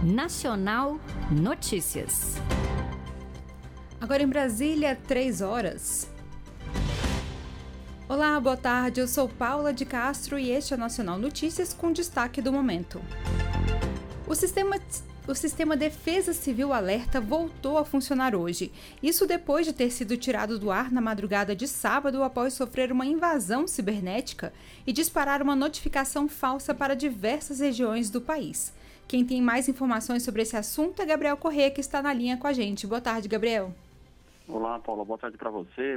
Nacional Notícias. Agora em Brasília, 3 horas. Olá, boa tarde. Eu sou Paula de Castro e este é o Nacional Notícias com destaque do momento. O Sistema Defesa Civil Alerta voltou a funcionar hoje. Isso depois de ter sido tirado do ar na madrugada de sábado após sofrer uma invasão cibernética e disparar uma notificação falsa para diversas regiões do país. Quem tem mais informações sobre esse assunto é Gabriel Corrêa, que está na linha com a gente. Boa tarde, Gabriel. Olá, Paula. Boa tarde para você,